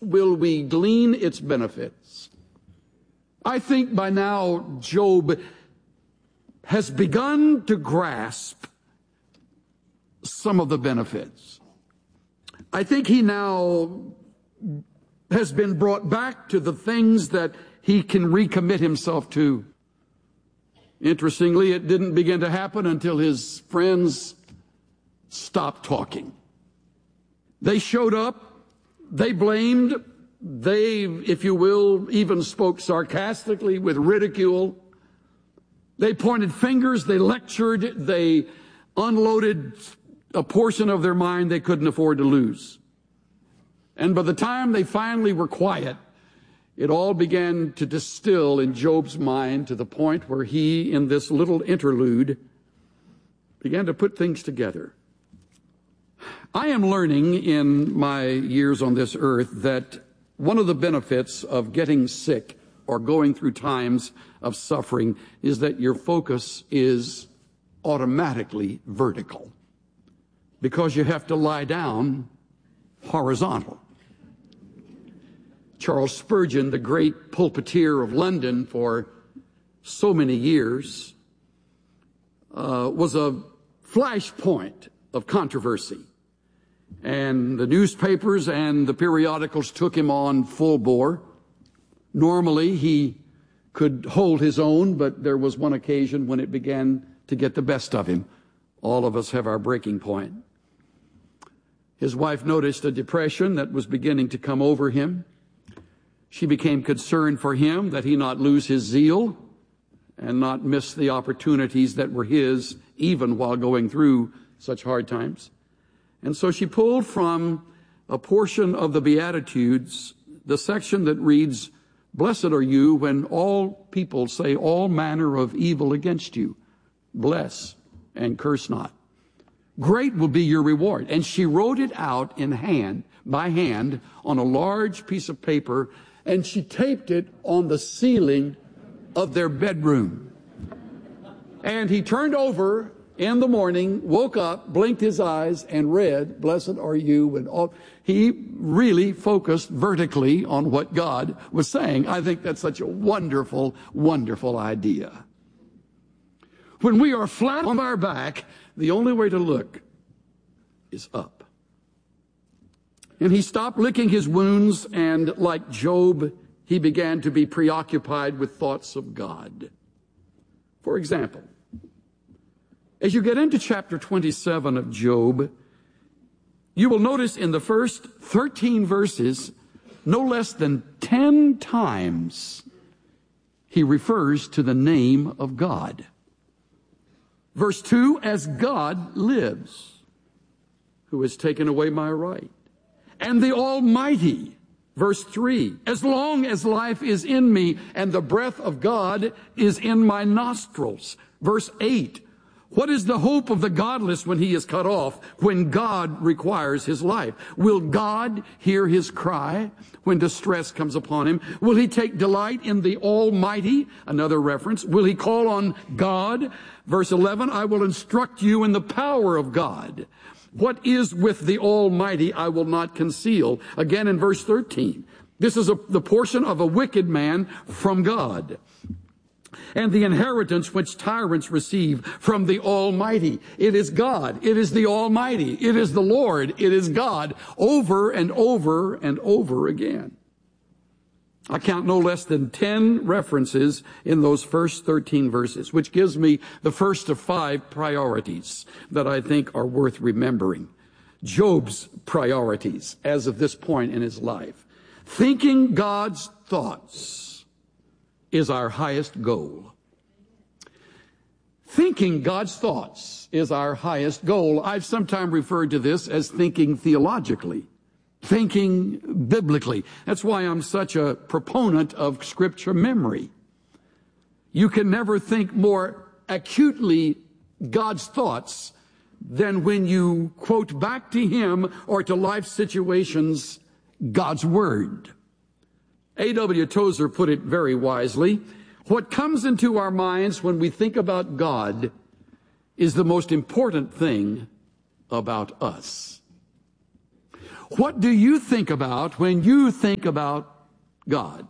will we glean its benefits? I think by now Job has begun to grasp some of the benefits. I think he now has been brought back to the things that he can recommit himself to. Interestingly, it didn't begin to happen until his friends stopped talking. They showed up, they blamed, they, if you will, even spoke sarcastically with ridicule. They pointed fingers, they lectured, they unloaded a portion of their mind they couldn't afford to lose. And by the time they finally were quiet, it all began to distill in Job's mind to the point where he, in this little interlude, began to put things together. I am learning in my years on this earth that one of the benefits of getting sick or going through times of suffering is that your focus is automatically vertical, because you have to lie down horizontal. Charles Spurgeon, the great pulpiteer of London for so many years, was a flashpoint of controversy. And the newspapers and the periodicals took him on full bore. Normally, he could hold his own, but there was one occasion when it began to get the best of him. All of us have our breaking point. His wife noticed a depression that was beginning to come over him. She became concerned for him that he not lose his zeal and not miss the opportunities that were his, even while going through such hard times. And so she pulled from a portion of the Beatitudes the section that reads, "Blessed are you when all people say all manner of evil against you. Bless and curse not. Great will be your reward." And she wrote it out in hand, by hand, on a large piece of paper, and she taped it on the ceiling of their bedroom. And he turned over in the morning, woke up, blinked his eyes, and read, "Blessed are you," and all. He really focused vertically on what God was saying. I think that's such a wonderful, wonderful idea. When we are flat on our back, the only way to look is up. And he stopped licking his wounds, and like Job, he began to be preoccupied with thoughts of God. For example, as you get into chapter 27 of Job, you will notice in the first 13 verses, no less than 10 times, he refers to the name of God. Verse 2, "As God lives, who has taken away my right, and the Almighty." Verse 3, "As long as life is in me and the breath of God is in my nostrils." Verse 8, "What is the hope of the godless when he is cut off, when God requires his life? Will God hear his cry when distress comes upon him? Will he take delight in the Almighty?" Another reference. "Will he call on God?" Verse 11, "I will instruct you in the power of God. What is with the Almighty I will not conceal." Again in verse 13, this is the portion of a wicked man from God. "And the inheritance which tyrants receive from the Almighty." It is God. It is the Almighty. It is the Lord. It is God, over and over and over again. I count no less than 10 references in those first 13 verses, which gives me the first of 5 priorities that I think are worth remembering. Job's priorities as of this point in his life. Thinking God's thoughts is our highest goal. Thinking God's thoughts is our highest goal. I've sometimes referred to this as thinking theologically, thinking biblically. That's why I'm such a proponent of scripture memory. You can never think more acutely God's thoughts than when you quote back to him or to life situations God's word. A.W. Tozer put it very wisely. What comes into our minds when we think about God is the most important thing about us. What do you think about when you think about God?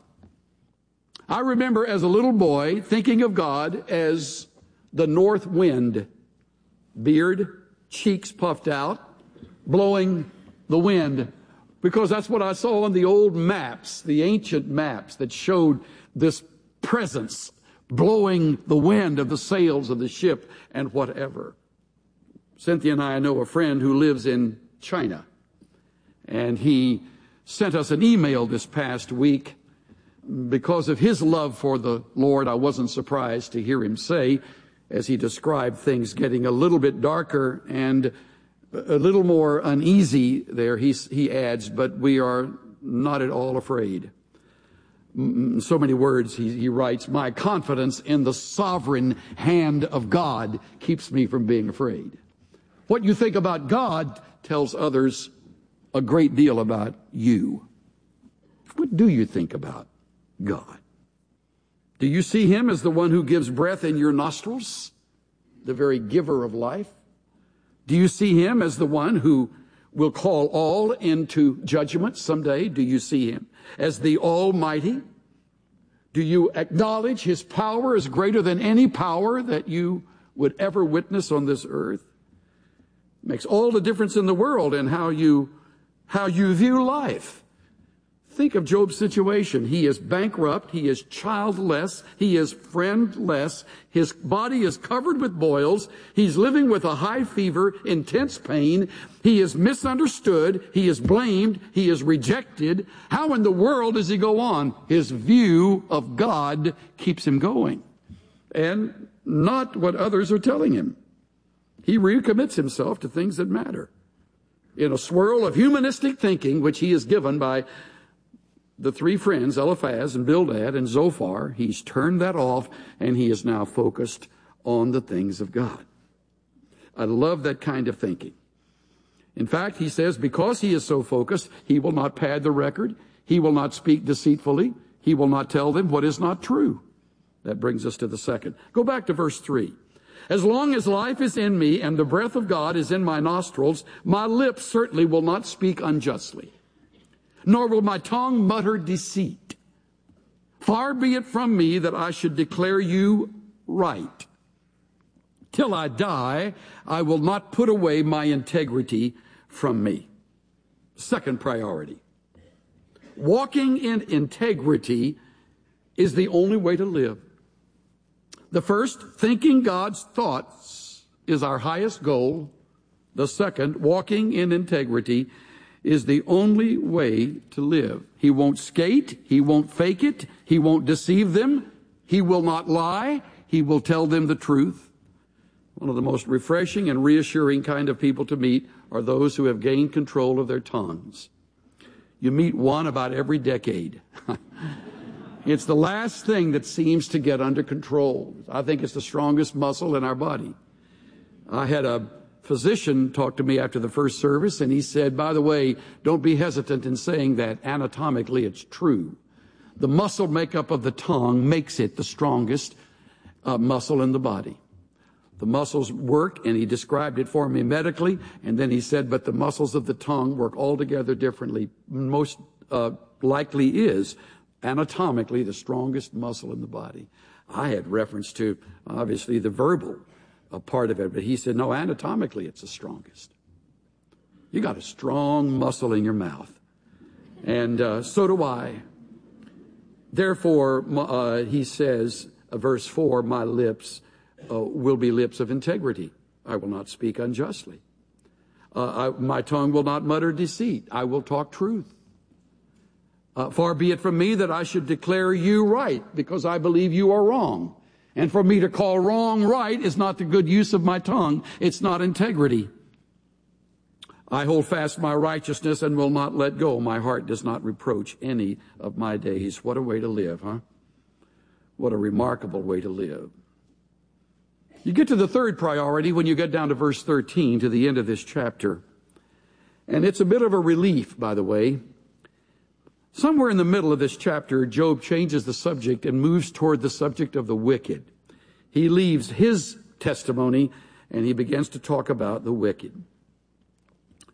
I remember as a little boy thinking of God as the north wind, beard, cheeks puffed out, blowing the wind, because that's what I saw on the old maps, the ancient maps that showed this presence blowing the wind of the sails of the ship and whatever. Cynthia and I know a friend who lives in China, and he sent us an email this past week. Because of his love for the Lord, I wasn't surprised to hear him say, as he described things getting a little bit darker and a little more uneasy there, he adds, but we are not at all afraid. In so many words, he writes, my confidence in the sovereign hand of God keeps me from being afraid. What you think about God tells others a great deal about you. What do you think about God? Do you see him as the one who gives breath in your nostrils, the very giver of life? Do you see him as the one who will call all into judgment someday? Do you see him as the Almighty? Do you acknowledge his power is greater than any power that you would ever witness on this earth? It makes all the difference in the world in how you view life. Think of Job's situation. He is bankrupt. He is childless. He is friendless. His body is covered with boils. He's living with a high fever, intense pain. He is misunderstood. He is blamed. He is rejected. How in the world does he go on? His view of God keeps him going, and not what others are telling him. He recommits himself to things that matter. In a swirl of humanistic thinking, which he is given by the three friends, Eliphaz and Bildad and Zophar, he's turned that off, and he is now focused on the things of God. I love that kind of thinking. In fact, he says, because he is so focused, he will not pad the record. He will not speak deceitfully. He will not tell them what is not true. That brings us to the second. Go back to verse 3. As long as life is in me and the breath of God is in my nostrils, my lips certainly will not speak unjustly, nor will my tongue mutter deceit. Far be it from me that I should declare you right. Till I die, I will not put away my integrity from me. Second priority. Walking in integrity is the only way to live. The first, thinking God's thoughts, is our highest goal. The second, walking in integrity, is the only way to live. He won't skate. He won't fake it. He won't deceive them. He will not lie. He will tell them the truth. One of the most refreshing and reassuring kind of people to meet are those who have gained control of their tongues. You meet one about every decade. It's the last thing that seems to get under control. I think it's the strongest muscle in our body. I had a physician talk to me after the first service, and he said, by the way, don't be hesitant in saying that. Anatomically, it's true. The muscle makeup of the tongue makes it the strongest muscle in the body. The muscles work, and he described it for me medically, and then he said, but the muscles of the tongue work altogether differently. Most likely is anatomically the strongest muscle in the body. I had reference to, obviously, the verbal part of it, but he said, no, anatomically it's the strongest. You got a strong muscle in your mouth. And so do I. Therefore, he says, verse 4, my lips will be lips of integrity. I will not speak unjustly. My tongue will not mutter deceit. I will talk truth. Far be it from me that I should declare you right, because I believe you are wrong. And for me to call wrong right is not the good use of my tongue. It's not integrity. I hold fast my righteousness and will not let go. My heart does not reproach any of my days. What a way to live, huh? What a remarkable way to live. You get to the third priority when you get down to verse 13, to the end of this chapter. And it's a bit of a relief, by the way. Somewhere in the middle of this chapter, Job changes the subject and moves toward the subject of the wicked. He leaves his testimony and he begins to talk about the wicked.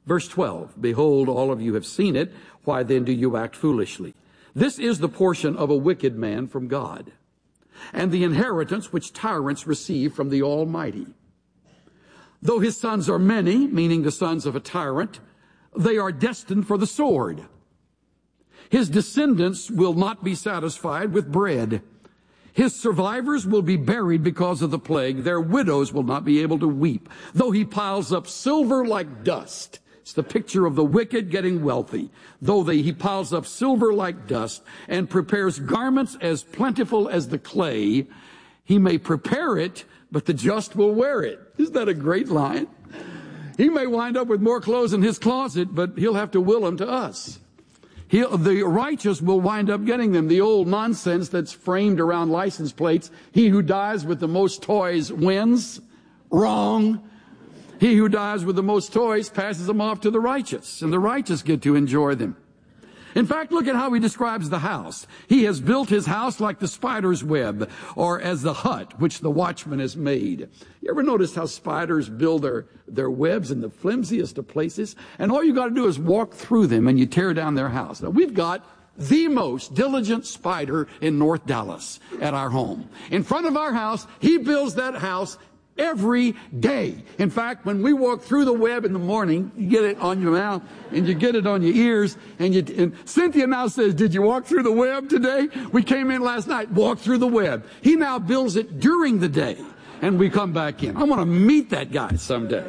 Verse 12, behold, all of you have seen it. Why then do you act foolishly? This is the portion of a wicked man from God, and the inheritance which tyrants receive from the Almighty. Though his sons are many, meaning the sons of a tyrant, they are destined for the sword. His descendants will not be satisfied with bread. His survivors will be buried because of the plague. Their widows will not be able to weep. Though he piles up silver like dust. It's the picture of the wicked getting wealthy. Though he piles up silver like dust and prepares garments as plentiful as the clay, he may prepare it, but the just will wear it. Isn't that a great line? He may wind up with more clothes in his closet, but he'll have to will them to us. The righteous will wind up getting them. The old nonsense that's framed around license plates. He who dies with the most toys wins. Wrong. He who dies with the most toys passes them off to the righteous, and the righteous get to enjoy them. In fact, look at how he describes the house. He has built his house like the spider's web, or as the hut which the watchman has made. You ever notice how spiders build their webs in the flimsiest of places? And all you got to do is walk through them and you tear down their house. Now, we've got the most diligent spider in North Dallas at our home. In front of our house, he builds that house every day. In fact, when we walk through the web in the morning, you get it on your mouth and you get it on your ears. And Cynthia now says, did you walk through the web today? We came in last night, walked through the web. He now builds it during the day and we come back in. I want to meet that guy someday.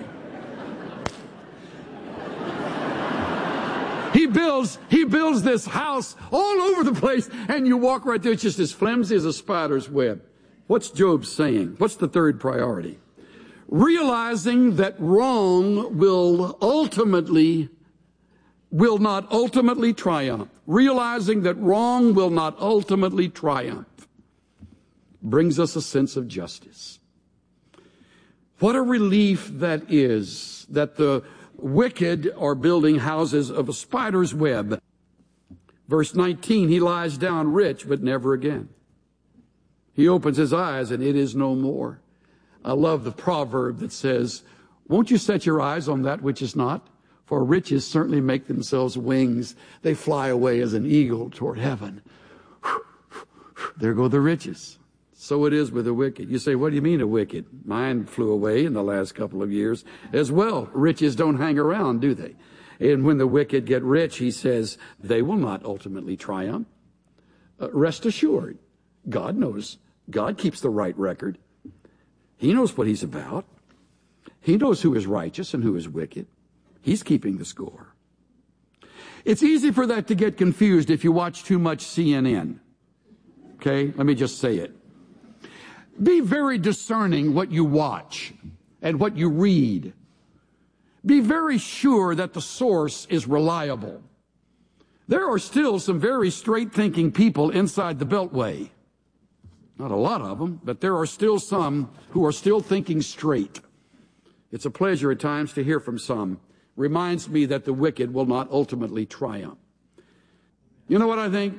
He builds this house all over the place and you walk right there. It's just as flimsy as a spider's web. What's Job saying? What's the third priority? Realizing that wrong will not ultimately triumph. Realizing that wrong will not ultimately triumph brings us a sense of justice. What a relief that is, that the wicked are building houses of a spider's web. Verse 19, he lies down rich, but never again. He opens his eyes and it is no more. I love the proverb that says, won't you set your eyes on that which is not? For riches certainly make themselves wings. They fly away as an eagle toward heaven. There go the riches. So it is with the wicked. You say, what do you mean a wicked? Mine flew away in the last couple of years as well. Riches don't hang around, do they? And when the wicked get rich, he says, they will not ultimately triumph. Rest assured, God knows. God keeps the right record. He knows what he's about. He knows who is righteous and who is wicked. He's keeping the score. It's easy for that to get confused if you watch too much CNN. Okay, let me just say it. Be very discerning what you watch and what you read. Be very sure that the source is reliable. There are still some very straight-thinking people inside the Beltway. Not a lot of them, but there are still some who are still thinking straight. It's a pleasure at times to hear from some. Reminds me that the wicked will not ultimately triumph. You know what I think?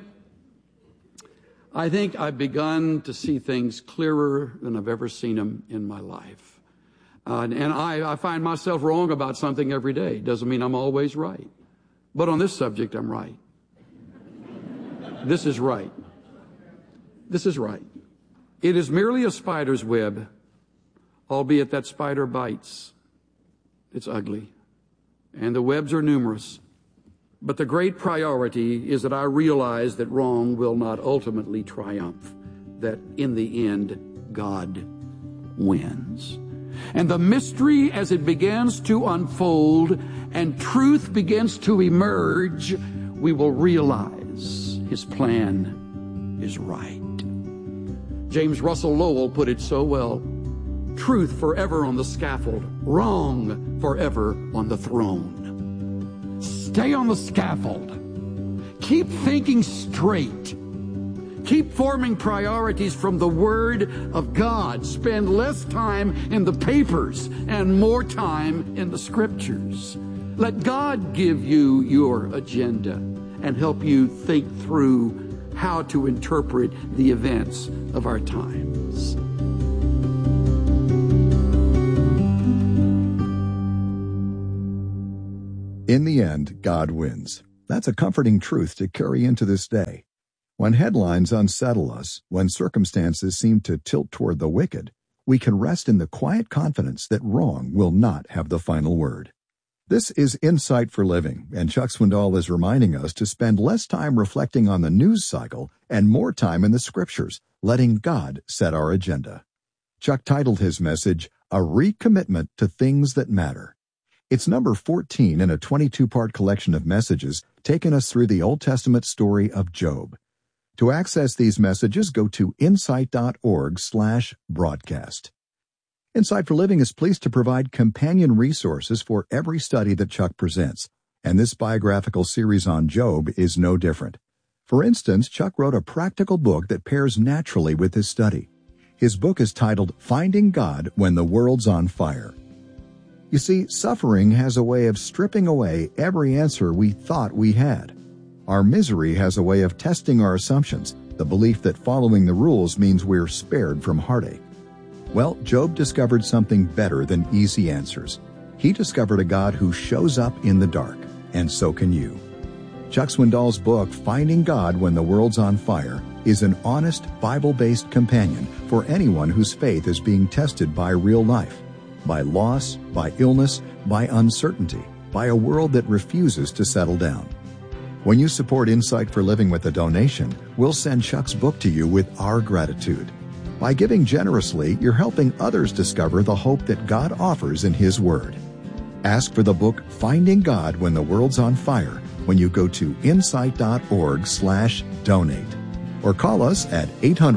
I think I've begun to see things clearer than I've ever seen them in my life. And I find myself wrong about something every day. Doesn't mean I'm always right. But on this subject, I'm right. This is right. This is right. It is merely a spider's web, albeit that spider bites. It's ugly. And the webs are numerous. But the great priority is that I realize that wrong will not ultimately triumph, that in the end, God wins. And the mystery, as it begins to unfold and truth begins to emerge, we will realize his plan is right. James Russell Lowell put it so well. Truth forever on the scaffold, wrong forever on the throne. Stay on the scaffold. Keep thinking straight. Keep forming priorities from the Word of God. Spend less time in the papers and more time in the Scriptures. Let God give you your agenda and help you think through how to interpret the events of our times. In the end, God wins. That's a comforting truth to carry into this day. When headlines unsettle us, when circumstances seem to tilt toward the wicked, we can rest in the quiet confidence that wrong will not have the final word. This is Insight for Living, and Chuck Swindoll is reminding us to spend less time reflecting on the news cycle and more time in the Scriptures, letting God set our agenda. Chuck titled his message, A Recommitment to Things That Matter. It's number 14 in a 22-part collection of messages taking us through the Old Testament story of Job. To access these messages, go to insight.org/broadcast. Insight for Living is pleased to provide companion resources for every study that Chuck presents, and this biographical series on Job is no different. For instance, Chuck wrote a practical book that pairs naturally with his study. His book is titled Finding God When the World's on Fire. You see, suffering has a way of stripping away every answer we thought we had. Our misery has a way of testing our assumptions, the belief that following the rules means we're spared from heartache. Well, Job discovered something better than easy answers. He discovered a God who shows up in the dark, and so can you. Chuck Swindoll's book, Finding God When the World's on Fire, is an honest, Bible-based companion for anyone whose faith is being tested by real life, by loss, by illness, by uncertainty, by a world that refuses to settle down. When you support Insight for Living with a donation, we'll send Chuck's book to you with our gratitude. By giving generously, you're helping others discover the hope that God offers in His Word. Ask for the book Finding God When the World's on Fire when you go to insight.org/donate or call us at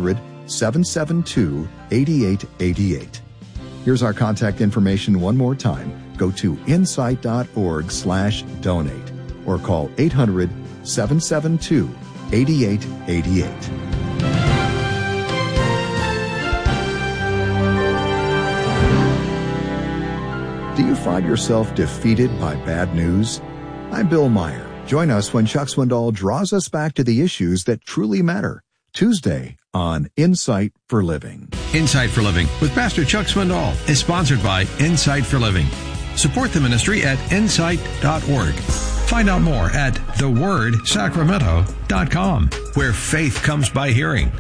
800-772-8888. Here's our contact information one more time. Go to insight.org/donate or call 800-772-8888. Do you find yourself defeated by bad news? I'm Bill Meyer. Join us when Chuck Swindoll draws us back to the issues that truly matter. Tuesday on Insight for Living. Insight for Living with Pastor Chuck Swindoll is sponsored by Insight for Living. Support the ministry at insight.org. Find out more at thewordsacramento.com, where faith comes by hearing.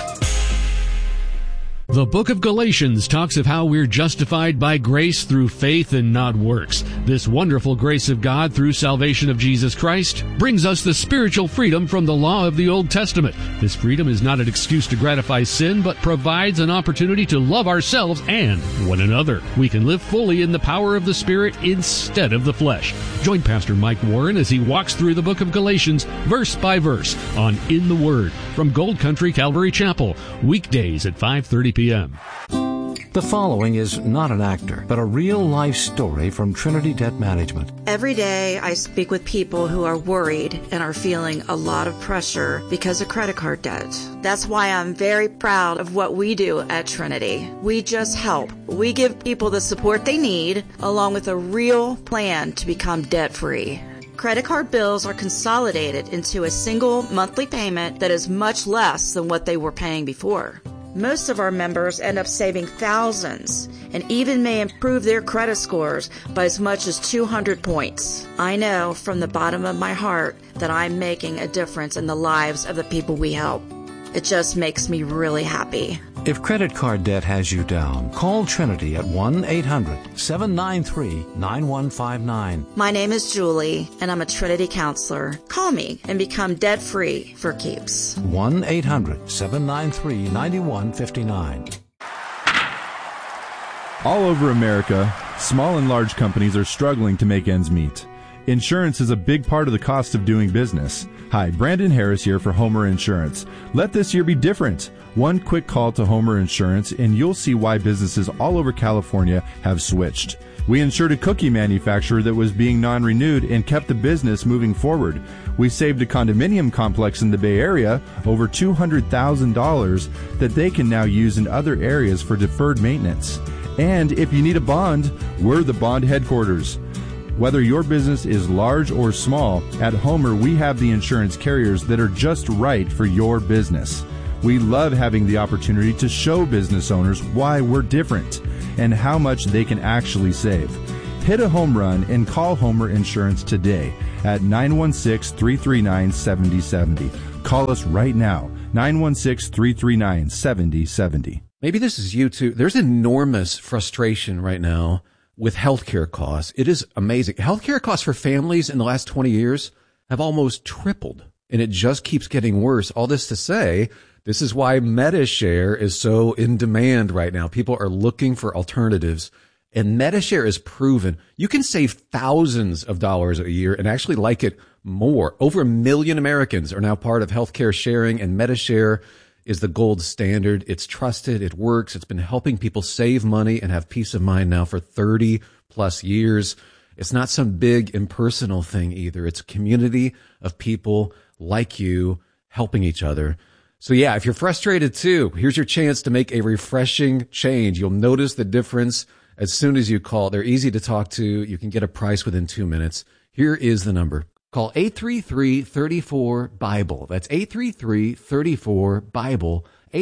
The book of Galatians talks of how we're justified by grace through faith and not works. This wonderful grace of God through salvation of Jesus Christ brings us the spiritual freedom from the law of the Old Testament. This freedom is not an excuse to gratify sin, but provides an opportunity to love ourselves and one another. We can live fully in the power of the Spirit instead of the flesh. Join Pastor Mike Warren as he walks through the book of Galatians verse by verse on In the Word from Gold Country Calvary Chapel, weekdays at 5:30 p.m. The following is not an actor, but a real-life story from Trinity Debt Management. Every day I speak with people who are worried and are feeling a lot of pressure because of credit card debt. That's why I'm very proud of what we do at Trinity. We just help. We give people the support they need, along with a real plan to become debt-free. Credit card bills are consolidated into a single monthly payment that is much less than what they were paying before. Most of our members end up saving thousands and even may improve their credit scores by as much as 200 points. I know from the bottom of my heart that I'm making a difference in the lives of the people we help. It just makes me really happy. If credit card debt has you down, call Trinity at 1-800-793-9159. My name is Julie, and I'm a Trinity counselor. Call me and become debt-free for keeps. 1-800-793-9159. All over America, small and large companies are struggling to make ends meet. Insurance is a big part of the cost of doing business. Hi, Brandon Harris here for Homer Insurance. Let this year be different. One quick call to Homer Insurance and you'll see why businesses all over California have switched. We insured a cookie manufacturer that was being non-renewed and kept the business moving forward. We saved a condominium complex in the Bay Area over $200,000 that they can now use in other areas for deferred maintenance. And if you need a bond, we're the bond headquarters. Whether your business is large or small, at Homer we have the insurance carriers that are just right for your business. We love having the opportunity to show business owners why we're different and how much they can actually save. Hit a home run and call Homer Insurance today at 916-339-7070. Call us right now, 916-339-7070. Maybe this is you too. There's enormous frustration right now with healthcare costs. It is amazing. Healthcare costs for families in the last 20 years have almost tripled, and it just keeps getting worse. All this to say, this is why MediShare is so in demand right now. People are looking for alternatives, and MediShare is proven. You can save thousands of dollars a year and actually like it more. Over 1 million Americans are now part of healthcare sharing, and MediShare is the gold standard. It's trusted. It works. It's been helping people save money and have peace of mind now for 30 plus years. It's not some big impersonal thing either. It's a community of people like you helping each other. So yeah, if you're frustrated too, here's your chance to make a refreshing change. You'll notice the difference as soon as you call. They're easy to talk to. You can get a price within 2 minutes. Here is the number. Call 833-34-BIBLE. That's 833-34-BIBLE.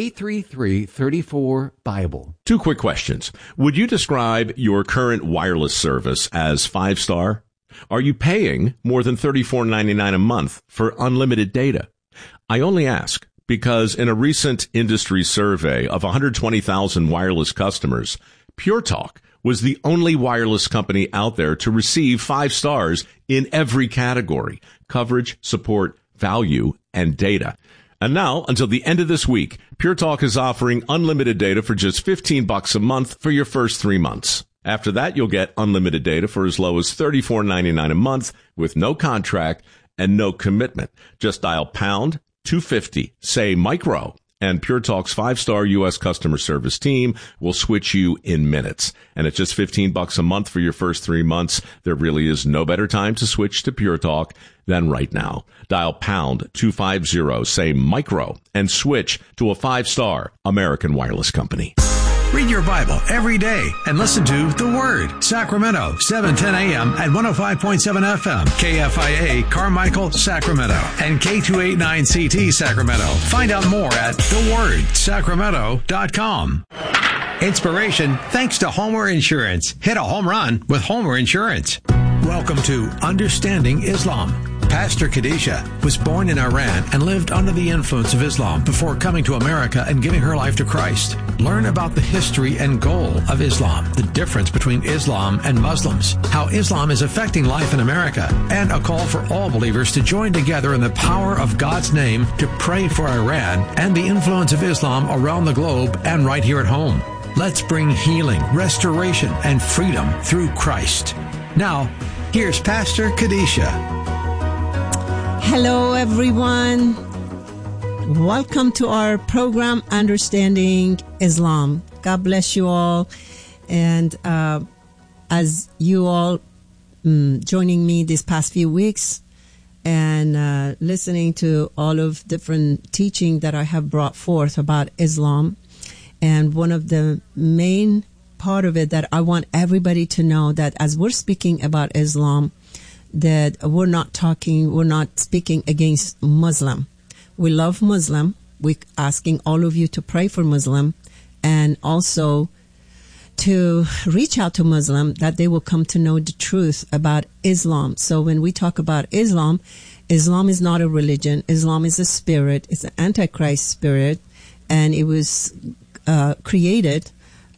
833-34-BIBLE. 2 quick questions. Would you describe your current wireless service as 5-star? Are you paying more than $34.99 a month for unlimited data? I only ask because in a recent industry survey of 120,000 wireless customers, Pure Talk was the only wireless company out there to receive 5 stars in every category: coverage, support, value, and data. And now, until the end of this week, Pure Talk is offering unlimited data for just $15 a month for your first 3 months. After that, you'll get unlimited data for as low as $34.99 a month with no contract and no commitment. Just dial pound 250, say micro, and Pure Talk's 5-star U.S. customer service team will switch you in minutes. And at just $15 a month for your first 3 months, there really is no better time to switch to Pure Talk than right now. Dial pound 250, say micro, and switch to a 5-star American wireless company. Read your Bible every day and listen to The Word, Sacramento, 7:10 a.m. at 105.7 FM, KFIA, Carmichael, Sacramento, and K289CT, Sacramento. Find out more at thewordsacramento.com. Inspiration thanks to Homer Insurance. Hit a home run with Homer Insurance. Welcome to Understanding Islam. Pastor Khadijah was born in Iran and lived under the influence of Islam before coming to America and giving her life to Christ. Learn about the history and goal of Islam, the difference between Islam and Muslims, how Islam is affecting life in America, and a call for all believers to join together in the power of God's name to pray for Iran and the influence of Islam around the globe and right here at home. Let's bring healing, restoration, and freedom through Christ. Now, here's Pastor Khadijah. Hello, everyone. Welcome to our program, Understanding Islam. God bless you all. And as you all joining me these past few weeks and listening to all of different teaching that I have brought forth about Islam, and one of the main part of it that I want everybody to know that as we're speaking about Islam, that we're not speaking against Muslim. We love Muslim. We're asking all of you to pray for Muslim and also to reach out to Muslim that they will come to know the truth about Islam. So when we talk about Islam, Islam is not a religion. Islam is a spirit. It's an Antichrist spirit, and it was created.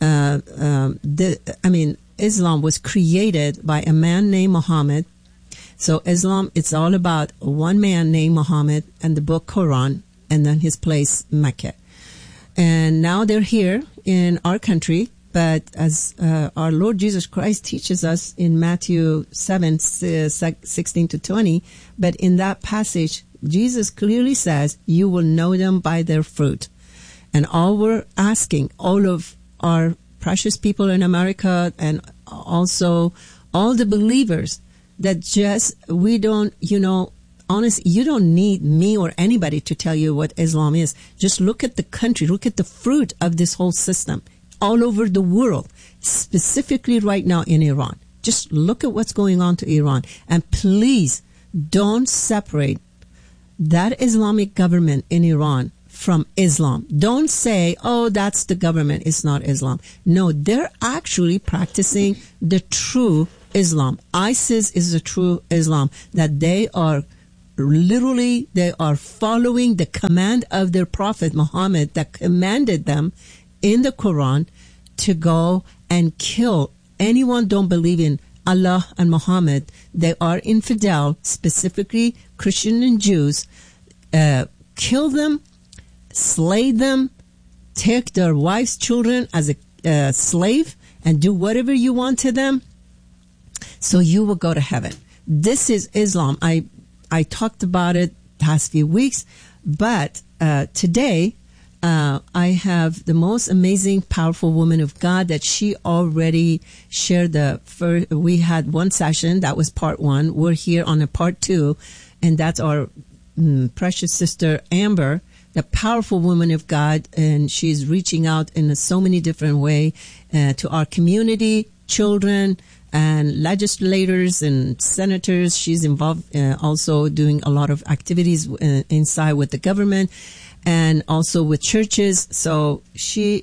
Islam was created by a man named Muhammad. So Islam, it's all about one man named Muhammad and the book Quran, and then his place Mecca. And now they're here in our country, but as our Lord Jesus Christ teaches us in Matthew 7:16-20, but in that passage, Jesus clearly says, you will know them by their fruit. And all we're asking, all of our precious people in America and also all the believers, that just we don't, honestly, you don't need me or anybody to tell you what Islam is. Just look at the country, look at the fruit of this whole system all over the world, specifically right now in Iran. Just look at what's going on to Iran. And please don't separate that Islamic government in Iran from Islam. Don't say, oh, that's the government, it's not Islam. No, they're actually practicing the true Islam. ISIS is the true Islam, that they are following the command of their prophet Muhammad, that commanded them in the Quran to go and kill anyone don't believe in Allah and Muhammad. They are infidel, specifically Christian and Jews. Kill them, slay them, take their wives, children as a slave, and do whatever you want to them, so you will go to heaven. This is Islam. I talked about it past few weeks, but today I have the most amazing, powerful woman of God that she already shared we had one session, that was part 1. We're here on a part 2, and that's our precious sister Amber, the powerful woman of God, and she's reaching out in so many different ways to our community, children, and legislators and senators. She's involved also doing a lot of activities inside with the government and also with churches. So she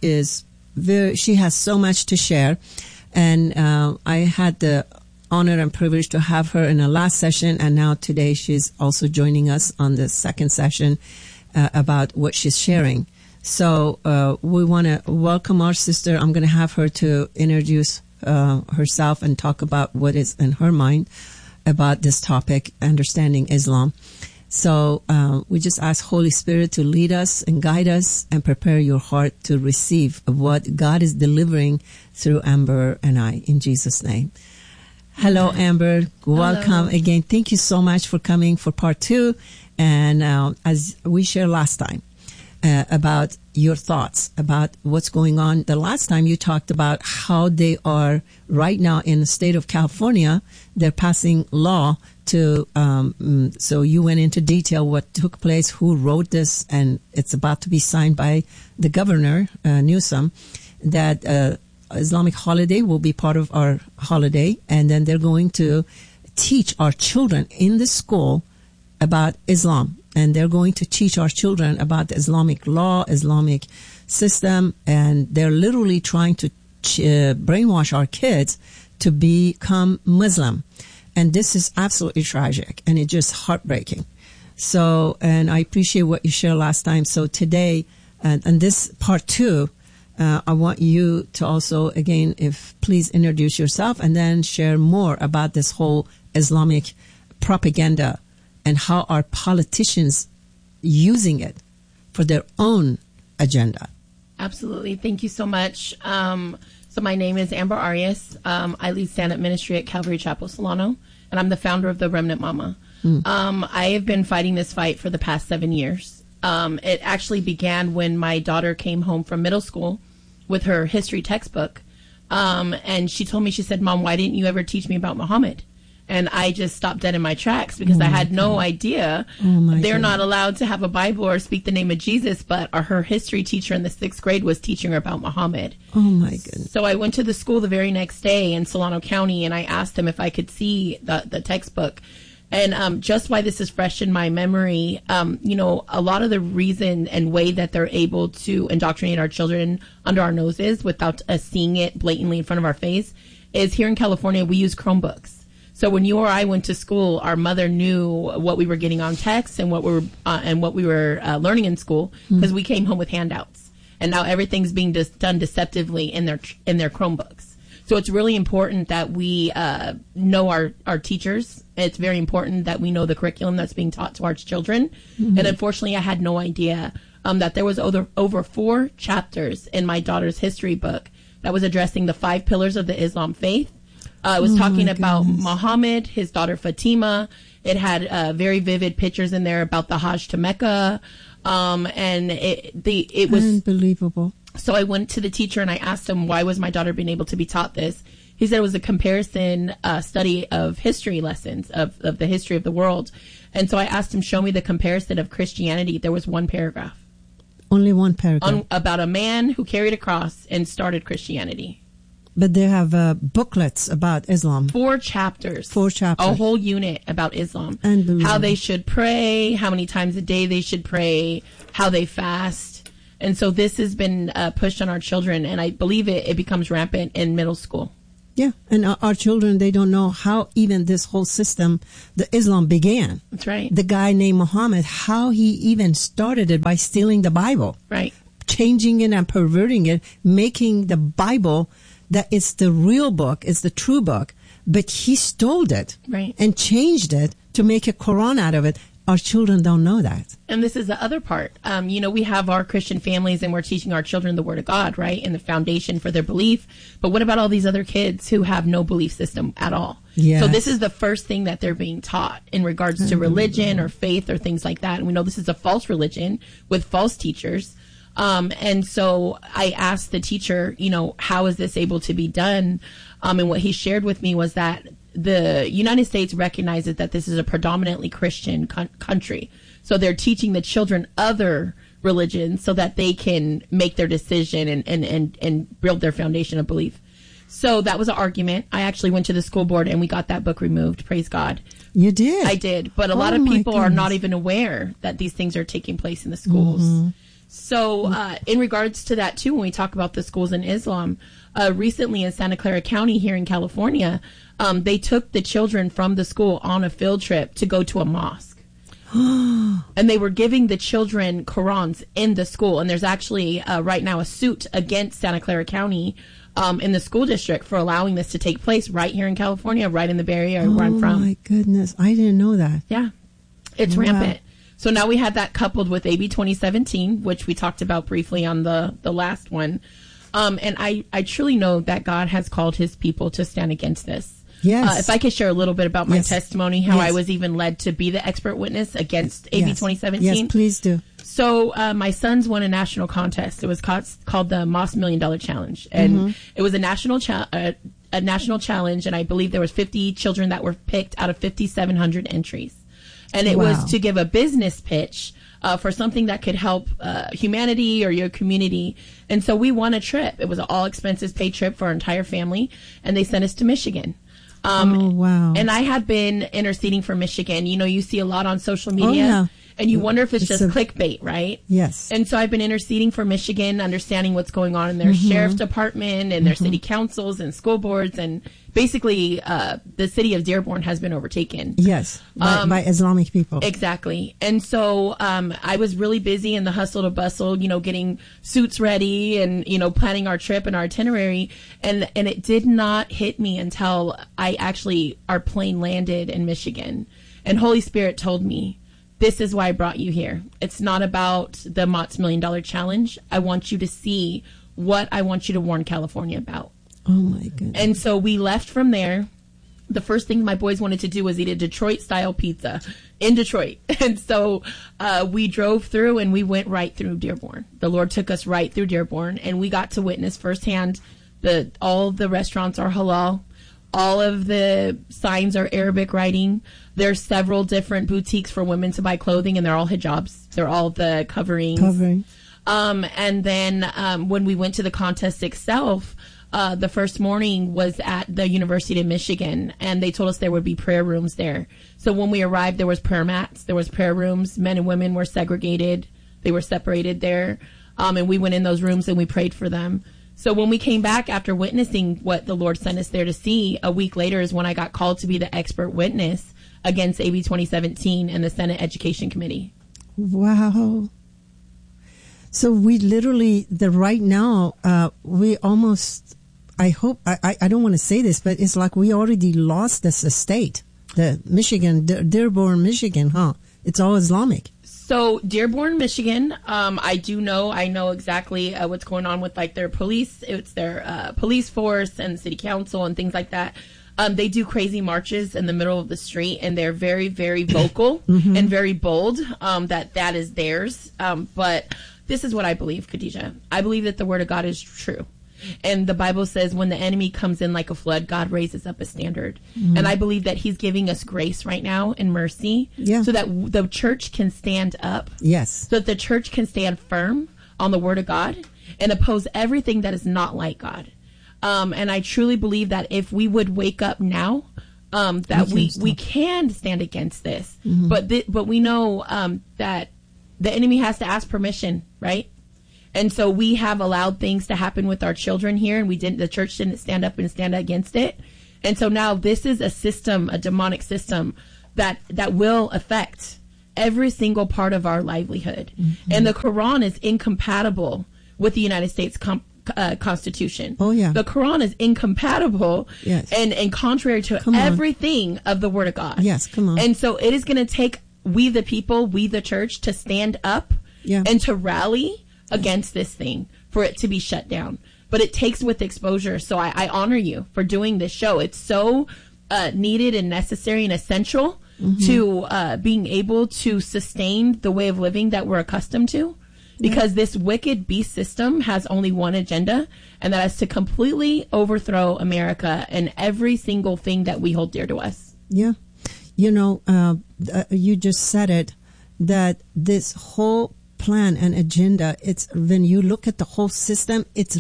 has so much to share. And I had the honor and privilege to have her in the last session, and now today she's also joining us on the second session about what she's sharing. So we want to welcome our sister. I'm going to have her to introduce herself and talk about what is in her mind about this topic, understanding Islam. So we just ask Holy Spirit to lead us and guide us and prepare your heart to receive what God is delivering through Amber and I, in Jesus' name. Hello, Amber. Welcome again. Thank you so much for coming for part 2. And as we shared last time about your thoughts about what's going on. The last time you talked about how they are right now in the state of California, they're passing law to, so you went into detail what took place, who wrote this, and it's about to be signed by the governor, Newsom, that Islamic holiday will be part of our holiday, and then they're going to teach our children in the school about Islam, and they're going to teach our children about the Islamic law, Islamic system, and they're literally trying to brainwash our kids to become Muslim. And this is absolutely tragic, and it's just heartbreaking. So, and I appreciate what you shared last time. So today, and this part 2, I want you to also, again, please introduce yourself and then share more about this whole Islamic propaganda and how our politicians using it for their own agenda. Absolutely. Thank you so much. So my name is Amber Arias. I lead stand-up ministry at Calvary Chapel Solano, and I'm the founder of the Remnant Mama. I have been fighting this fight for the past 7 years. It actually began when my daughter came home from middle school with her history textbook. And she told me, she said, "Mom, why didn't you ever teach me about Muhammad?" And I just stopped dead in my tracks because I had no idea they're not allowed to have a Bible or speak the name of Jesus, but her history teacher in the 6th grade was teaching her about Muhammad. Oh my goodness. So I went to the school the very next day in Solano County, and I asked him if I could see the textbook. And just why this is fresh in my memory, a lot of the reason and way that they're able to indoctrinate our children under our noses without us seeing it blatantly in front of our face is here in California, we use Chromebooks. So when you or I went to school, our mother knew what we were getting on text and what we were learning in school because we came home with handouts. And now everything's being done deceptively in their Chromebooks. So it's really important that we know our teachers. It's very important that we know the curriculum that's being taught to our children. And unfortunately, I had no idea that there was over 4 chapters in my daughter's history book that was addressing the 5 pillars of the Islam faith. It was talking about Muhammad, his daughter Fatima. It had very vivid pictures in there about the Hajj to Mecca. And it was unbelievable. So I went to the teacher and I asked him, why was my daughter being able to be taught this? He said it was a comparison study of history lessons of the history of the world. And so I asked him, show me the comparison of Christianity. There was 1 paragraph. Only 1 paragraph. About a man who carried a cross and started Christianity. But they have booklets about Islam. 4 chapters. 4 chapters. A whole unit about Islam. How they should pray, how many times a day they should pray, how they fast. And so this has been pushed on our children, and I believe it becomes rampant in middle school. Yeah, and our children, they don't know how even this whole system, the Islam began. That's right. The guy named Muhammad, how he even started it by stealing the Bible. Right. Changing it and perverting it, making the Bible that it's the real book, it's the true book, but he stole it. Right. And changed it to make a Quran out of it. Our children don't know that. And this is the other part. We have our Christian families and we're teaching our children the Word of God, right? And the foundation for their belief. But what about all these other kids who have no belief system at all? Yes. So this is the first thing that they're being taught in regards to religion or faith or things like that. And we know this is a false religion with false teachers. And so I asked the teacher, how is this able to be done? And what he shared with me was that the United States recognizes that this is a predominantly Christian country. So they're teaching the children other religions so that they can make their decision and build their foundation of belief. So that was an argument. I actually went to the school board and we got that book removed. Praise God. You did? I did. But a lot of people are not even aware that these things are taking place in the schools. Mm-hmm. So in regards to that, too, when we talk about the schools in Islam, recently in Santa Clara County here in California, they took the children from the school on a field trip to go to a mosque. And they were giving the children Qurans in the school. And there's actually right now a suit against Santa Clara County in the school district for allowing this to take place right here in California, right in the Bay Area where I'm from. Oh, my goodness. I didn't know that. Yeah. It's rampant. So now we had that coupled with AB 2017, which we talked about briefly on the last one. And I truly know that God has called his people to stand against this. Yes. If I could share a little bit about my testimony, how I was even led to be the expert witness against AB 2017. Yes, please do. So my sons won a national contest. It was called the Moss $1 Million Challenge. And it was a national challenge. And I believe there was 50 children that were picked out of 5,700 entries. And it was to give a business pitch for something that could help humanity or your community. And so we won a trip. It was an all expenses paid trip for our entire family. And they sent us to Michigan. And I had been interceding for Michigan. You see a lot on social media. And you wonder if it's just clickbait, right? Yes. And so I've been interceding for Michigan, understanding what's going on in their sheriff's department and their city councils and school boards. And basically, the city of Dearborn has been overtaken. Yes, by Islamic people. Exactly. And so I was really busy in the hustle to bustle, getting suits ready and, planning our trip and our itinerary. And it did not hit me until our plane landed in Michigan. And Holy Spirit told me, this is why I brought you here. It's not about the Mott's $1 Million Challenge. I want you to see what I want you to warn California about. Oh, my goodness. And so we left from there. The first thing my boys wanted to do was eat a Detroit-style pizza in Detroit. And so we drove through and we went right through Dearborn. The Lord took us right through Dearborn, and we got to witness firsthand all the restaurants are halal. All of the signs are Arabic writing. There's several different boutiques for women to buy clothing, and they're all hijabs. They're all the coverings. And then when we went to the contest itself, the first morning was at the University of Michigan, and they told us there would be prayer rooms there. So when we arrived, there was prayer mats, there was prayer rooms. Men and women were segregated. They were separated there. And we went in those rooms and we prayed for them. So when we came back after witnessing what the Lord sent us there to see, a week later is when I got called to be the expert witness against AB 2017 and the Senate Education Committee. Wow. So we literally, right now, we almost, I hope, I don't want to say this, but it's like we already lost this state, the Michigan, Dearborn, Michigan, huh? It's all Islamic. So Dearborn, Michigan, I know exactly what's going on with their police. It's their police force and city council and things like that. They do crazy marches in the middle of the street, and they're very, very vocal and very bold that is theirs. But this is what I believe, Khadijah. I believe that the word of God is true. And the Bible says when the enemy comes in like a flood, God raises up a standard. And I believe that he's giving us grace right now and mercy so that the church can stand up. Yes. So that the church can stand firm on the word of God and oppose everything that is not like God. And I truly believe that if we would wake up now, that we can stand against this. But we know that the enemy has to ask permission, right? And so we have allowed things to happen with our children here, and the church didn't stand up and stand against it. And so now this is a system, a demonic system that will affect every single part of our livelihood. Mm-hmm. And the Quran is incompatible with the United States Constitution. Oh, yeah. The Quran is incompatible and contrary to everything of the Word of God. Yes, come on. And so it is going to take we the people, we the church, to stand up and to rally against this thing for it to be shut down. But it takes with exposure. So I honor you for doing this show. It's so needed and necessary and essential to being able to sustain the way of living that we're accustomed to. Because this wicked beast system has only one agenda, and that is to completely overthrow America and every single thing that we hold dear to us. Yeah. You know, you just said it, that this whole plan and agenda, it's when you look at the whole system, it's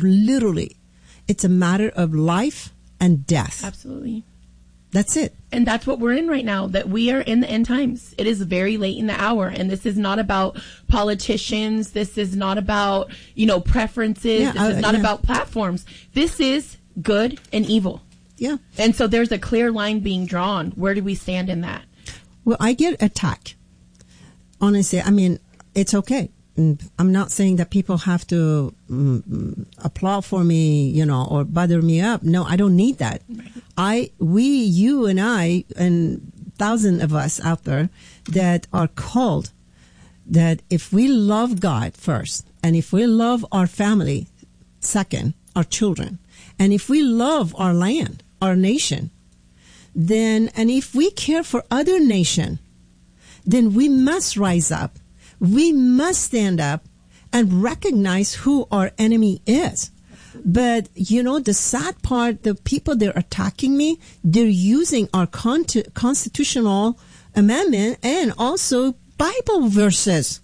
a matter of life and death. Absolutely. That's it. And that's what we're in right now, that we are in the end times. It is very late in the hour, and this is not about politicians. This is not about, preferences. This is not about platforms. This is good and evil. Yeah. And so there's a clear line being drawn. Where do we stand in that? Well, I get attacked. Honestly, I mean, it's okay. I'm not saying that people have to applaud for me, or butter me up. No, I don't need that. Right. You and I, and thousands of us out there that are called, that if we love God first, and if we love our family second, our children, and if we love our land, our nation, then, and if we care for other nation, then we must rise up. We must stand up and recognize who our enemy is. But, the sad part, the people that are attacking me, they're using our constitutional amendment and also Bible verses.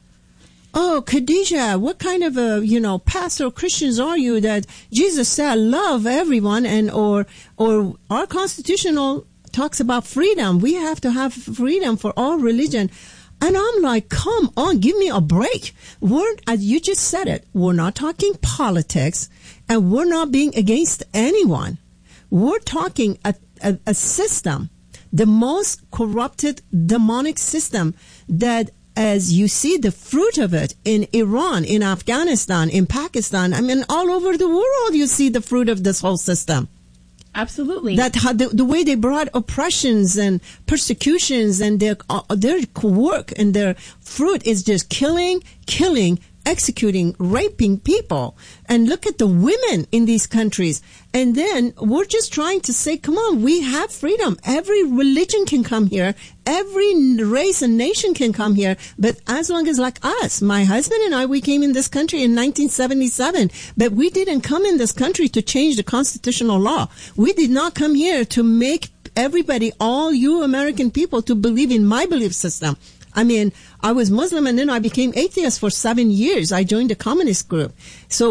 Oh, Khadijah, what kind of a, pastor or Christians are you that Jesus said love everyone, and or our constitutional talks about freedom. We have to have freedom for all religion. And I'm like, come on, give me a break. As you just said it, we're not talking politics, and we're not being against anyone. We're talking a system, the most corrupted demonic system that, as you see the fruit of it in Iran, in Afghanistan, in Pakistan, I mean, all over the world, you see the fruit of this whole system. Absolutely. That the way they brought oppressions and persecutions, and their work and their fruit is just killing, executing, raping people. And look at the women in these countries. And then we're just trying to say, come on, we have freedom. Every religion can come here. Every race and nation can come here. But as long as, like us, my husband and I, we came in this country in 1977. But we didn't come in this country to change the constitutional law. We did not come here to make everybody, all you American people, to believe in my belief system. I mean, I was Muslim, and then I became atheist for 7 years. I joined the communist group. So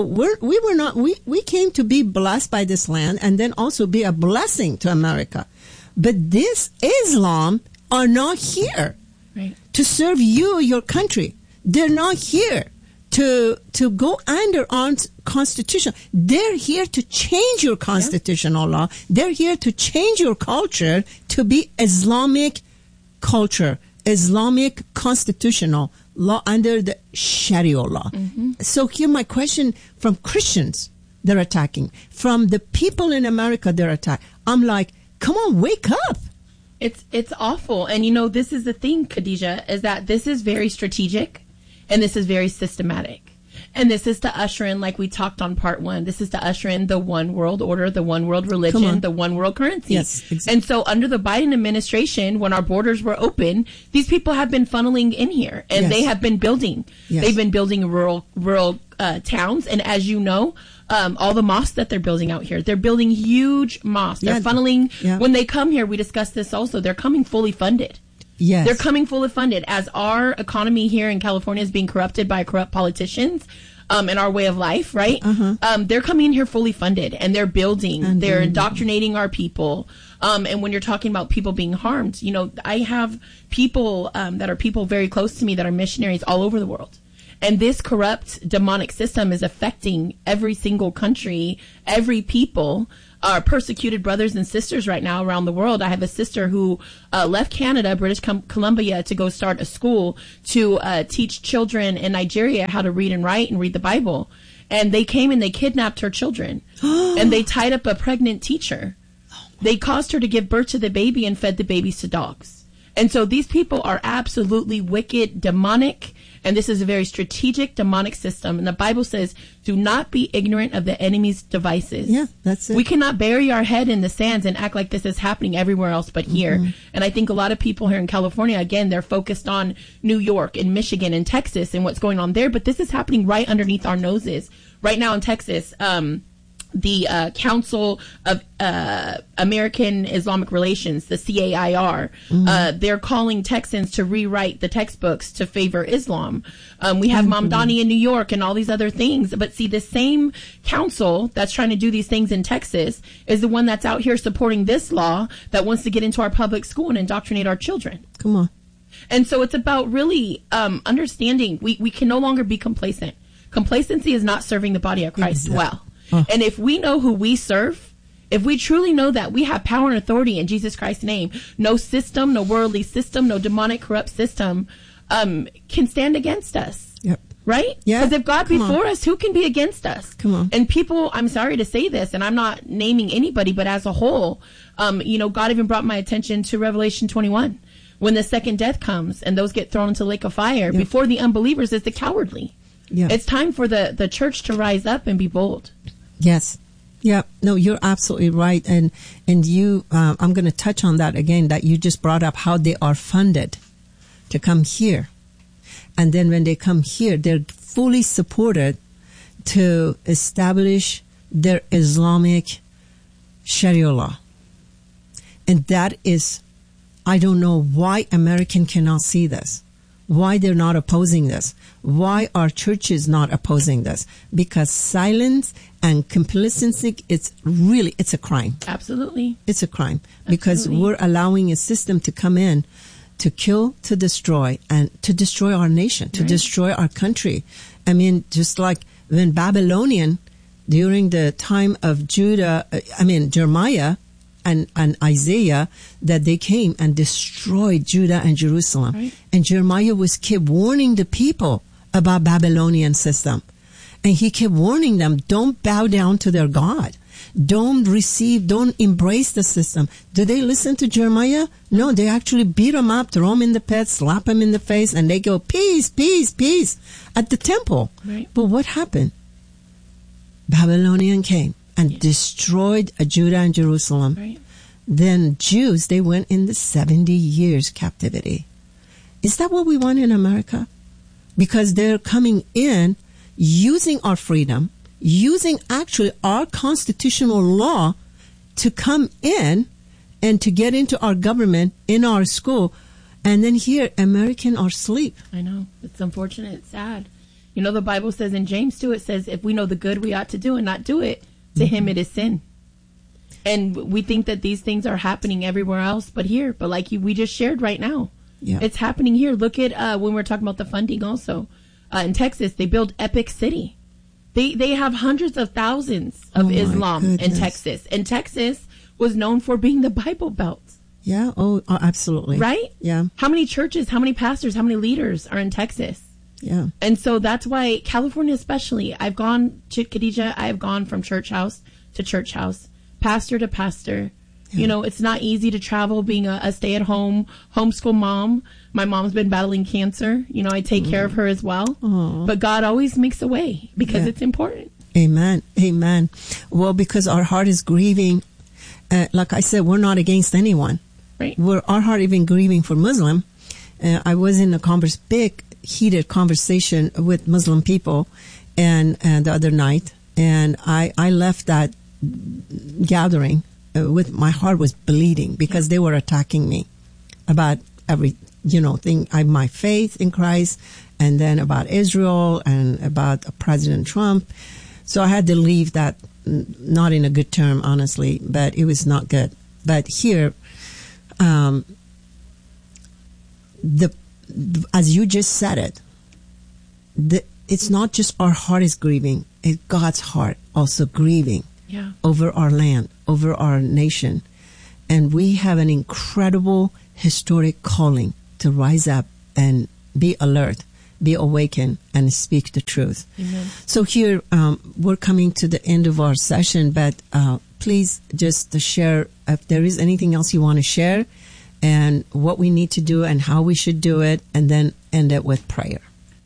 we came to be blessed by this land, and then also be a blessing to America. But this Islam are not here to serve you, your country. They're not here to go under our constitution. They're here to change your constitutional law. They're here to change your culture to be Islamic culture. Islamic constitutional law under the Sharia law. Mm-hmm. So here my question from Christians they're attacking, from the people in America they're attacking. I'm like, come on, wake up. It's awful. And this is the thing, Khadijah, is that this is very strategic and this is very systematic. And this is to usher in, like we talked on part 1, this is to usher in the one world order, the one world religion, the one world currency. Yes, exactly. And so under the Biden administration, when our borders were open, these people have been funneling in here, and they have been building. Yes. They've been building rural towns. And as you know, all the mosques that they're building out here, they're building huge mosques. They're funneling. Yeah. When they come here, we discussed this also, they're coming fully funded. Yes. They're coming fully funded. As our economy here in California is being corrupted by corrupt politicians, and our way of life, right? Uh-huh. They're coming in here fully funded, and they're building, they're indoctrinating our people. And when you're talking about people being harmed, I have people that are people very close to me that are missionaries all over the world. And this corrupt demonic system is affecting every single country, every people. Our persecuted brothers and sisters right now around the world. I have a sister who left Canada, British Columbia, to go start a school to teach children in Nigeria how to read and write and read the Bible. And they came and they kidnapped her children. And they tied up a pregnant teacher. They caused her to give birth to the baby and fed the babies to dogs. And so these people are absolutely wicked, demonic, and this is a very strategic demonic system. And the Bible says, do not be ignorant of the enemy's devices. Yeah, that's it. We cannot bury our head in the sands and act like this is happening everywhere else but here. Mm-hmm. And I think a lot of people here in California, again, they're focused on New York and Michigan and Texas and what's going on there. But this is happening right underneath our noses. Right now in Texas, the Council of American Islamic Relations, the CAIR, they're calling Texans to rewrite the textbooks to favor Islam. We have Mamdani in New York and all these other things. But see, the same council that's trying to do these things in Texas is the one that's out here supporting this law that wants to get into our public school and indoctrinate our children. Come on. And so it's about really understanding we can no longer be complacent. Complacency is not serving the body of Christ well. And if we know who we serve, if we truly know that we have power and authority in Jesus Christ's name, no system, no worldly system, no demonic corrupt system can stand against us. Yep. Right? Yeah. Because if God be for us, who can be against us? Come on. And people, I'm sorry to say this, and I'm not naming anybody, but as a whole, God even brought my attention to Revelation 21. When the second death comes and those get thrown into the lake of fire, before the unbelievers is the cowardly. Yeah. It's time for the church to rise up and be bold. Yes. Yeah. No, you're absolutely right. And you, I'm going to touch on that again, that you just brought up how they are funded to come here. And then when they come here, they're fully supported to establish their Islamic Sharia law. And that is, I don't know why American cannot see this. Why they're not opposing this. Why are churches not opposing this? Because silence and complacency, it's a crime. Absolutely. It's a crime. Because we're allowing a system to come in to kill, to destroy, and to destroy our nation, to destroy our country. I mean, just like when Babylonian, during the time of Jeremiah, and Isaiah, that they came and destroyed Judah and Jerusalem. Right. And Jeremiah kept warning the people about Babylonian system. And he kept warning them, don't bow down to their God. Don't embrace the system. Do they listen to Jeremiah? No, they actually beat him up, throw him in the pit, slap him in the face, and they go, peace, peace, peace, at the temple. Right. But what happened? Babylonian came and destroyed Judah and Jerusalem. Right. Then Jews, they went in the 70 years captivity. Is that what we want in America? Because they're coming in using our freedom, using actually our constitutional law to come in and to get into our government, in our school, and then here, Americans are asleep. I know. It's unfortunate. It's sad. The Bible says in James 2, it says, if we know the good we ought to do and not do it, to him it is sin. And we think that these things are happening everywhere else but here. But like we just shared right now, it's happening here. Look at when we're talking about the funding also. In Texas, they build Epic City. They have hundreds of thousands of Islam in Texas. And Texas was known for being the Bible Belt. Yeah. Oh, absolutely. Right? Yeah. How many churches, how many pastors, how many leaders are in Texas? Yeah. And so that's why California especially, I've gone to Khadijah, I've gone from church house to church house, pastor to pastor. Yeah. It's not easy to travel being a stay-at-home homeschool mom. My mom's been battling cancer. I take care of her as well. Aww. But God always makes a way because it's important. Amen. Amen. Well, because our heart is grieving. Like I said, we're not against anyone. Right. Our heart even grieving for Muslim. I was in a big heated conversation with Muslim people and the other night, and I left that gathering with my heart was bleeding because they were attacking me about every thing, my faith in Christ, and then about Israel and about President Trump. So I had to leave that, not in a good term, honestly, but it was not good. But here, as you just said it, it's not just our heart is grieving, it's God's heart also grieving over our land, over our nation. And we have an incredible historic calling to rise up and be alert, be awakened, and speak the truth. Amen. So here, we're coming to the end of our session, but please just share if there is anything else you want to share and what we need to do and how we should do it, and then end it with prayer.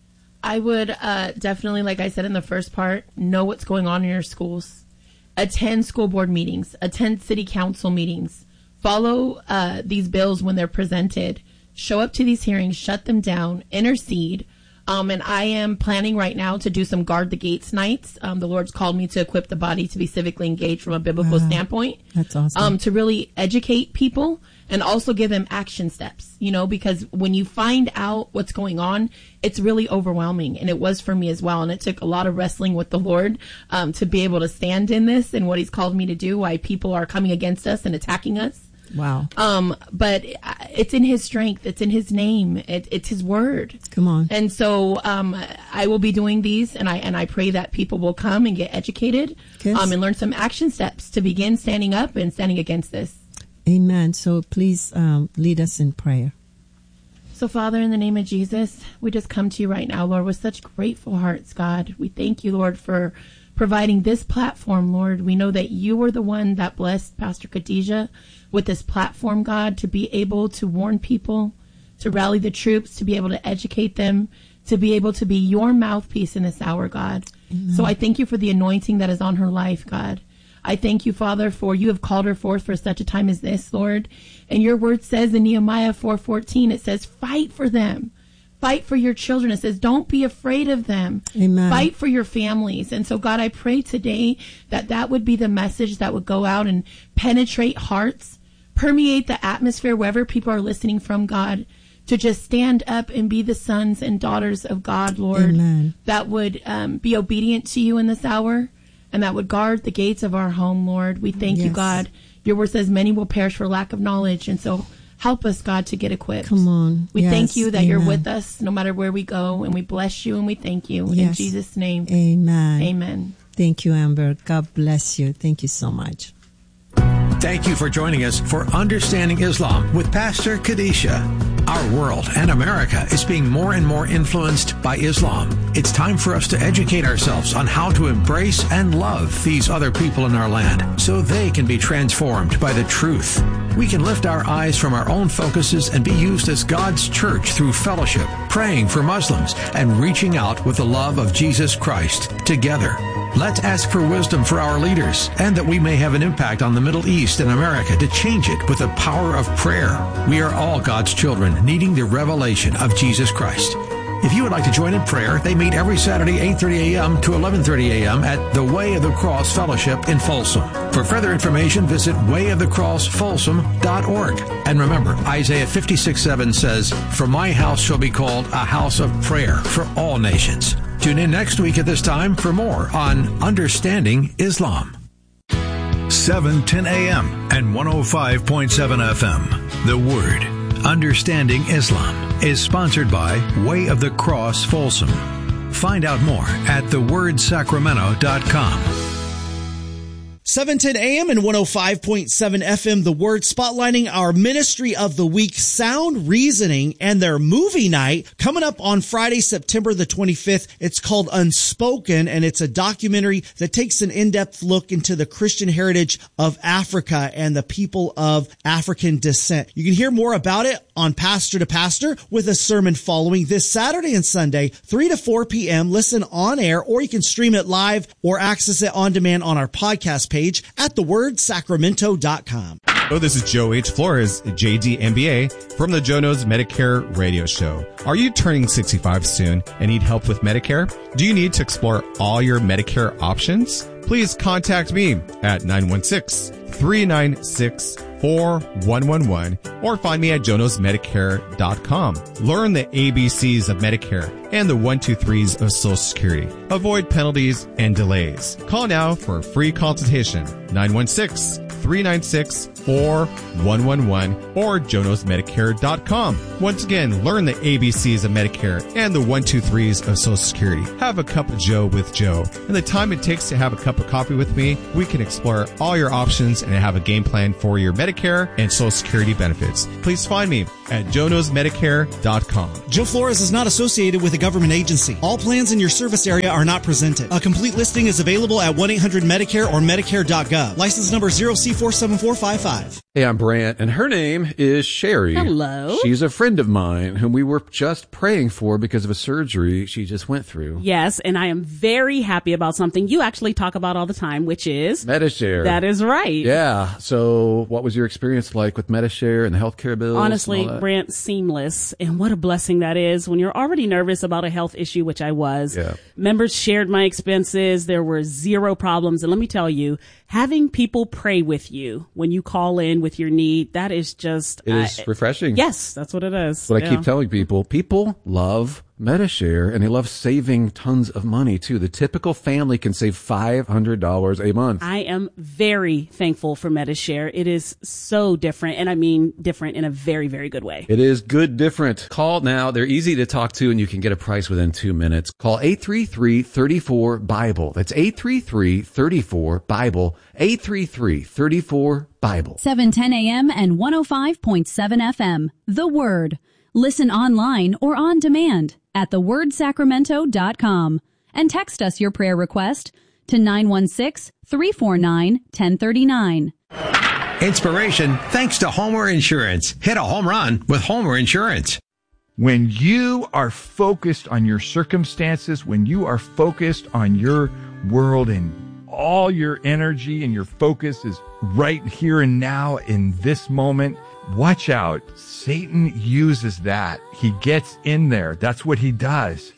I would definitely, like I said in the first part, know what's going on in your schools. Attend school board meetings. Attend city council meetings. Follow these bills when they're presented. Show up to these hearings. Shut them down. Intercede. And I am planning right now to do some Guard the Gates nights. The Lord's called me to equip the body to be civically engaged from a biblical standpoint. That's awesome. To really educate people and also give them action steps, because when you find out what's going on, it's really overwhelming. And it was for me as well. And it took a lot of wrestling with the Lord to be able to stand in this and what he's called me to do, why people are coming against us and attacking us. Wow. But it's in his strength. It's in his name. It's his word. Come on. And so, I will be doing these and I pray that people will come and get educated, and learn some action steps to begin standing up and standing against this. Amen. So please, lead us in prayer. So Father, in the name of Jesus, we just come to you right now, Lord, with such grateful hearts, God. We thank you, Lord, for providing this platform, Lord. We know that you were the one that blessed Pastor Khadijah with this platform, God, to be able to warn people, to rally the troops, to be able to educate them, to be able to be your mouthpiece in this hour, God. Amen. So I thank you for the anointing that is on her life, God. I thank you, Father, for you have called her forth for such a time as this, Lord. And your word says in Nehemiah 4:14, it says, fight for them. Fight for your children. It says, don't be afraid of them. Amen. Fight for your families. And so, God, I pray today that would be the message that would go out and penetrate hearts, permeate the atmosphere wherever people are listening from, God, to just stand up and be the sons and daughters of God, Lord. Amen. That would be obedient to you in this hour, and that would guard the gates of our home, Lord. We thank you, God. Your word says many will perish for lack of knowledge. And so help us, God, to get equipped. Come on. We thank you that you're with us no matter where we go, and we bless you and we thank you. In Jesus' name. Amen. Amen. Thank you, Amber. God bless you. Thank you so much. Thank you for joining us for Understanding Islam with Pastor Khadijah. Our world and America is being more and more influenced by Islam. It's time for us to educate ourselves on how to embrace and love these other people in our land so they can be transformed by the truth. We can lift our eyes from our own focuses and be used as God's church through fellowship, praying for Muslims, and reaching out with the love of Jesus Christ together. Let's ask for wisdom for our leaders and that we may have an impact on the Middle East and America to change it with the power of prayer. We are all God's children needing the revelation of Jesus Christ. If you would like to join in prayer, they meet every Saturday 8:30 a.m. to 11:30 a.m. at the Way of the Cross Fellowship in Folsom. For further information, visit wayofthecrossfolsom.org. And remember, Isaiah 56:7 says, "For my house shall be called a house of prayer for all nations." Tune in next week at this time for more on Understanding Islam. 7:10 a.m. and 105.7 FM. The Word, Understanding Islam, is sponsored by Way of the Cross Folsom. Find out more at thewordsacramento.com. 7:10 a.m. and 105.7 FM, The Word, spotlighting our Ministry of the Week, Sound Reasoning, and their movie night coming up on Friday, September the 25th. It's called Unspoken, and it's a documentary that takes an in-depth look into the Christian heritage of Africa and the people of African descent. You can hear more about it on Pastor to Pastor with a sermon following this Saturday and Sunday, 3 to 4 p.m. Listen on air, or you can stream it live or access it on demand on our podcast page at thewordsacramento.com. Hello, this is Joe H. Flores, JD MBA from the Joe Knows Medicare radio show. Are you turning 65 soon and need help with Medicare? Do you need to explore all your Medicare options? Please contact me at 916-396-4111 or find me at joeknowsmedicare.com. Learn the ABCs of Medicare and the 123s of Social Security. Avoid penalties and delays. Call now for a free consultation. 916-396-4111 or jonosmedicare.com. Once again, learn the ABCs of Medicare and the 123s of Social Security. Have a cup of Joe with Joe. In the time it takes to have a cup of coffee with me, we can explore all your options and have a game plan for your Medicare and Social Security benefits. Please find me at jonosmedicare.com. Joe Flores is not associated with a government agency. All plans in your service area are not presented. A complete listing is available at 1-800-MEDICARE or Medicare.gov. License number 0C47455. Hey, I'm Brant, and her name is Sherry. Hello. She's a friend of mine whom we were just praying for because of a surgery she just went through. Yes, and I am very happy about something you actually talk about all the time, which is Medi-Share. That is right. Yeah. So what was your experience like with Medi-Share and the healthcare bills? Honestly, Brant, seamless. And what a blessing that is when you're already nervous about a health issue, which I was. Yeah. Members shared my expenses. There were zero problems. And let me tell you, having people pray with you when you call in with your need, that is just... It is refreshing. Yes, that's what it is. That's what I keep telling people. People love Medi-Share, and they love saving tons of money, too. The typical family can save $500 a month. I am very thankful for Medi-Share. It is so different, and I mean different in a very, very good way. It is good different. Call now. They're easy to talk to, and you can get a price within 2 minutes. Call 833-34-BIBLE. That's 833-34-BIBLE. 833-34-BIBLE. 710 a.m. and 105.7 FM. The Word. Listen online or on demand at thewordsacramento.com and text us your prayer request to 916-349-1039. Inspiration thanks to Homer Insurance. Hit a home run with Homer Insurance. When you are focused on your circumstances, when you are focused on your world and all your energy and your focus is right here and now in this moment, watch out. Satan uses that. He gets in there. That's what he does.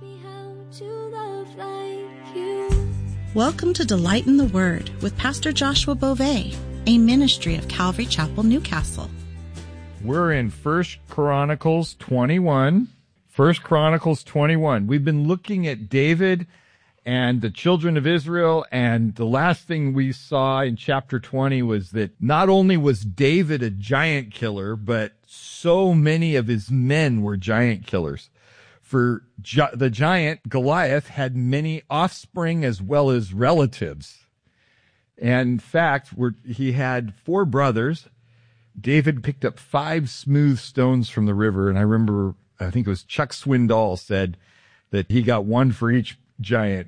Welcome to Delight in the Word with Pastor Joshua Beauvais, a ministry of Calvary Chapel, Newcastle. We're in 1 Chronicles 21. 1 Chronicles 21. We've been looking at David and the children of Israel, and the last thing we saw in chapter 20 was that not only was David a giant killer, but so many of his men were giant killers. For the giant, Goliath, had many offspring as well as relatives. And in fact, he had 4 brothers. David picked up 5 smooth stones from the river, and I remember, I think it was Chuck Swindoll said that he got 1 for each giant.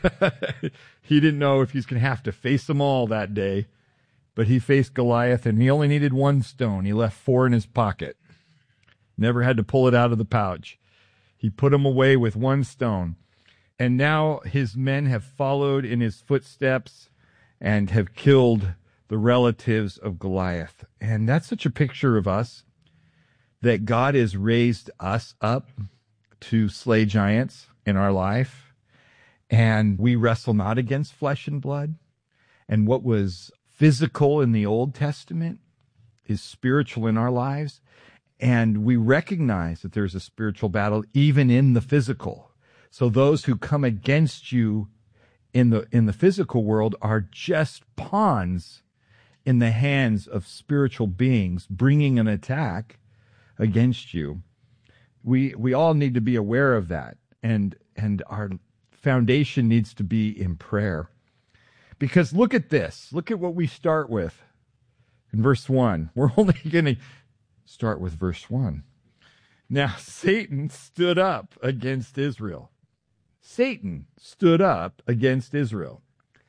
He didn't know if he's going to have to face them all that day, but he faced Goliath, and he only needed 1 stone. He left 4 in his pocket. Never had to pull it out of the pouch. He put them away with 1 stone. And now his men have followed in his footsteps and have killed the relatives of Goliath. And that's such a picture of us, that God has raised us up to slay giants in our life. And we wrestle not against flesh and blood. And what was physical in the Old Testament is spiritual in our lives. And we recognize that there's a spiritual battle even in the physical. So those who come against you in the physical world are just pawns in the hands of spiritual beings bringing an attack against you. We all need to be aware of that. And our foundation needs to be in prayer. Because look at this. Look at what we start with in verse 1. We're only going to start with verse 1. Now, Satan stood up against Israel. Satan stood up against Israel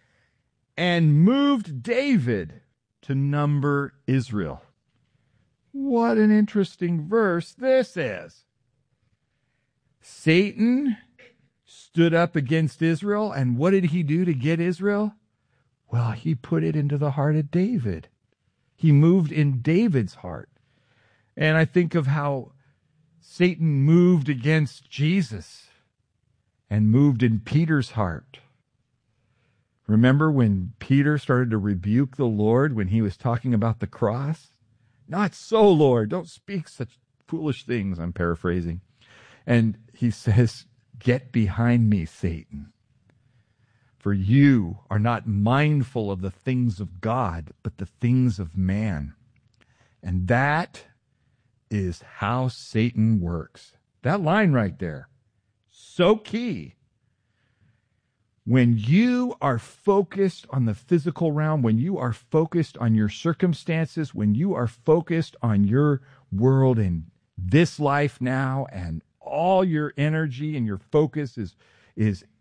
and moved David to number Israel. What an interesting verse this is. Satan stood up against Israel, and what did he do to get Israel? Well, he put it into the heart of David. He moved in David's heart. And I think of how Satan moved against Jesus and moved in Peter's heart. Remember when Peter started to rebuke the Lord when he was talking about the cross? Not so, Lord. Don't speak such foolish things, I'm paraphrasing. And he says, "Get behind me, Satan. For you are not mindful of the things of God, but the things of man." And that is how Satan works. That line right there, so key. When you are focused on the physical realm, when you are focused on your circumstances, when you are focused on your world and this life now, and all your energy and your focus is